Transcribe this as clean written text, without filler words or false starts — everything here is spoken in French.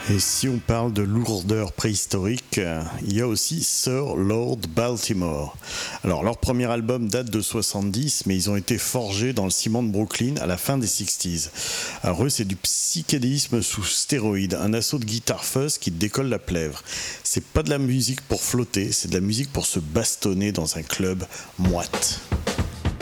Et si on parle de lourdeur préhistorique, il y a aussi Sir Lord Baltimore. Alors leur premier album date de 70, mais ils ont été forgés dans le ciment de Brooklyn à la fin des 60s. Alors eux, c'est du psychédélisme sous stéroïdes, un assaut de guitare fuzz qui décolle la plèvre. C'est pas de la musique pour flotter, c'est de la musique pour se bastonner dans un club moite.